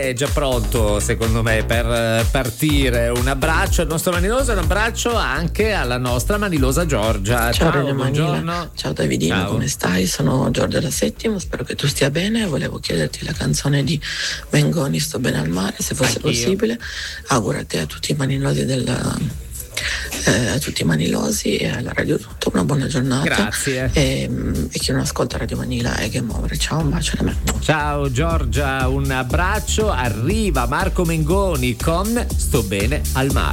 è già pronto secondo me per partire. Un abbraccio al nostro Maniloso, un abbraccio anche alla nostra Manilosa Giorgia. Ciao, Ciao, René Manila. buongiorno. Ciao Davidino, Ciao. come stai? Sono Giorgia da Settimo, spero che tu stia bene. Volevo chiederti la canzone di Mengoni, Sto bene al mare, se fosse Anch'io. possibile. Auguro a te, a tutti i manilosi a tutti i manilosi e alla radio tutto una buona giornata. Grazie. E chi non ascolta Radio Manila è Game Over. Ciao, un bacio da me. Ciao Giorgia, un abbraccio. Arriva Marco Mengoni con Sto bene al mare.